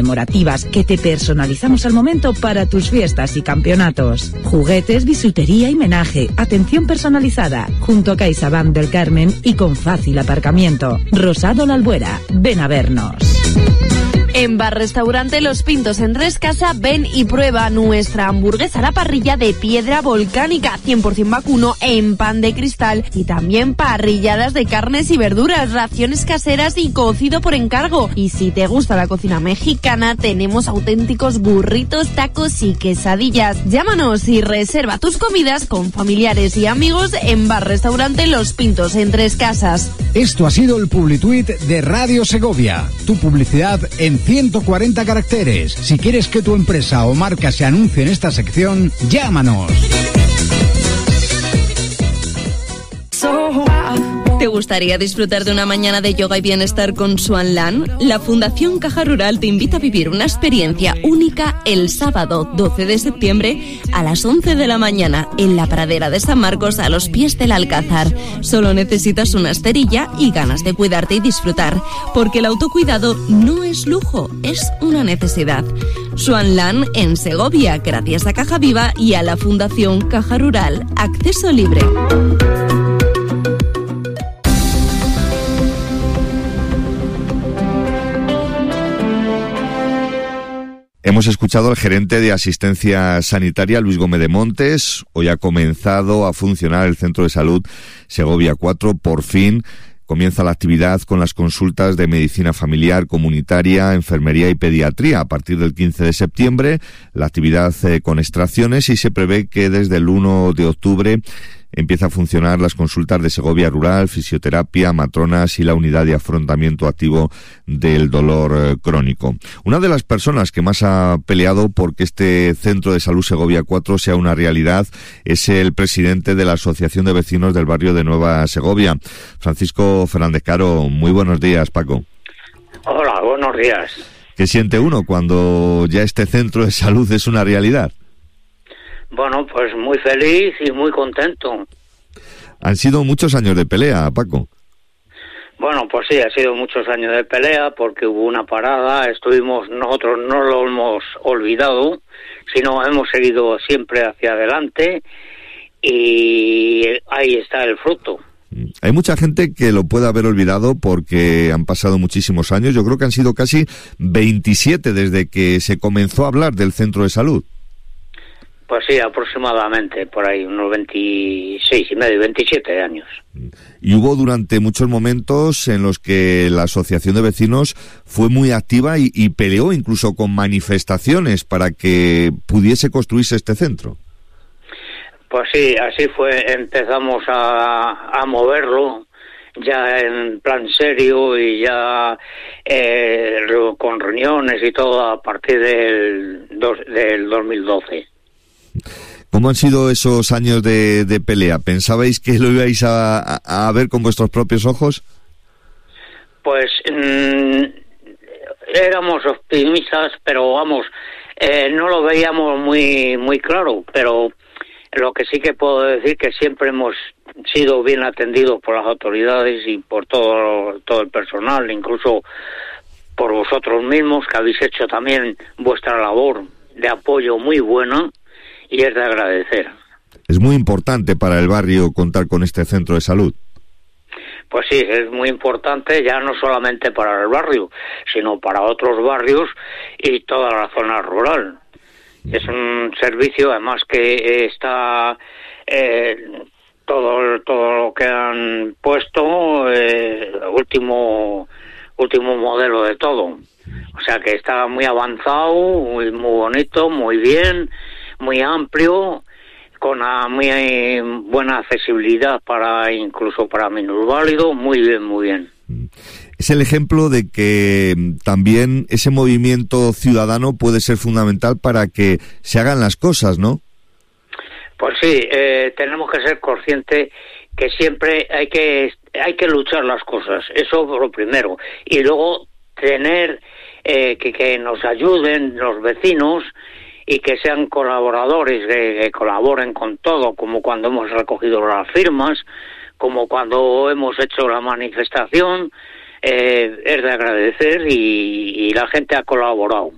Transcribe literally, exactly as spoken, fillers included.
conmemorativas que te personalizamos al momento para tus fiestas y campeonatos. Juguetes, bisutería y menaje, atención personalizada, junto a CaixaBank del Carmen y con fácil aparcamiento. Rosado La Albuera, ven a vernos. En Bar Restaurante Los Pintos en Rescasa, ven y prueba nuestra hamburguesa a la parrilla de piedra volcánica, cien por ciento vacuno, en pan de cristal, y también parrilladas de carnes y verduras, raciones caseras y cocido por encargo. Y si te gusta la cocina mexicana, tenemos auténticos burritos, tacos y quesadillas. Llámanos y reserva tus comidas con familiares y amigos en Bar Restaurante Los Pintos en Tres Casas. Esto ha sido el Publituit de Radio Segovia, tu publicidad en ciento cuarenta caracteres. Si quieres que tu empresa o marca se anuncie en esta sección, llámanos. ¿Te gustaría disfrutar de una mañana de yoga y bienestar con Swan Land? La Fundación Caja Rural te invita a vivir una experiencia única el sábado doce de septiembre a las once de la mañana en la pradera de San Marcos, a los pies del Alcázar. Solo necesitas una esterilla y ganas de cuidarte y disfrutar, porque el autocuidado no es lujo, es una necesidad. Swan Land en Segovia, gracias a Caja Viva y a la Fundación Caja Rural. Acceso libre. Hemos escuchado al gerente de asistencia sanitaria, Luis Gómez de Montes. Hoy ha comenzado a funcionar el Centro de Salud Segovia cuatro. Por fin comienza la actividad con las consultas de medicina familiar, comunitaria, enfermería y pediatría. A partir del quince de septiembre, la actividad eh, con extracciones, y se prevé que desde el uno de octubre empieza a funcionar las consultas de Segovia Rural, fisioterapia, matronas y la unidad de afrontamiento activo del dolor eh, crónico. Una de las personas que más ha peleado porque este Centro de Salud Segovia cuatro sea una realidad es el presidente de la Asociación de Vecinos del barrio de Nueva Segovia, Francisco Fernández Caro. Muy buenos días, Paco. Hola, buenos días. ¿Qué siente uno cuando ya este centro de salud es una realidad? Bueno, pues muy feliz y muy contento. Han sido muchos años de pelea, Paco. Bueno, pues sí, ha sido muchos años de pelea porque hubo una parada, estuvimos, nosotros no lo hemos olvidado, sino hemos seguido siempre hacia adelante y ahí está el fruto. Hay mucha gente que lo puede haber olvidado porque han pasado muchísimos años. Yo creo que han sido casi veintisiete desde que se comenzó a hablar del centro de salud. Pues sí, aproximadamente, por ahí, unos veintiséis y medio, veintisiete años. Y hubo durante muchos momentos en los que la Asociación de Vecinos fue muy activa y, y peleó incluso con manifestaciones para que pudiese construirse este centro. Pues sí, así fue, empezamos a, a moverlo ya en plan serio y ya eh, con reuniones y todo a partir del, dos, del dos mil doce. ¿Cómo han sido esos años de, de pelea? ¿Pensabais que lo ibais a, a, a ver con vuestros propios ojos? Pues mmm, éramos optimistas, pero vamos, eh, no lo veíamos muy muy claro, pero lo que sí que puedo decir que siempre hemos sido bien atendidos por las autoridades y por todo, todo el personal, incluso por vosotros mismos, que habéis hecho también vuestra labor de apoyo muy buena. Y es de agradecer. Es muy importante para el barrio contar con este centro de salud. Pues sí, es muy importante, ya no solamente para el barrio, sino para otros barrios y toda la zona rural. Es un servicio, además, que está eh, todo todo lo que han puesto, eh, último último modelo de todo. O sea que está muy avanzado, muy, muy bonito, muy bien, muy amplio, con una muy buena accesibilidad para incluso para minusválidos, muy bien, muy bien. Es el ejemplo de que también ese movimiento ciudadano puede ser fundamental para que se hagan las cosas, ¿no? Pues sí, eh, tenemos que ser conscientes que siempre hay que hay que luchar las cosas, eso por lo primero, y luego tener eh, que, que nos ayuden los vecinos y que sean colaboradores, que, que colaboren con todo, como cuando hemos recogido las firmas, como cuando hemos hecho la manifestación, eh, es de agradecer y, y la gente ha colaborado.